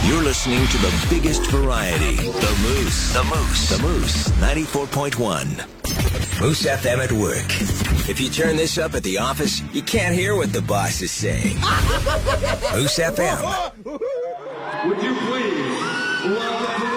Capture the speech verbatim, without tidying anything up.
You're listening to the biggest variety, The Moose. The Moose. The Moose, ninety-four point one. Moose F M at work. If you turn this up at the office, you can't hear what the boss is saying. Moose F M. Would you please welcome